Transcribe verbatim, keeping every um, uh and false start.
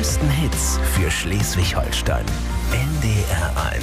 größten Hits für Schleswig-Holstein. N D R eins.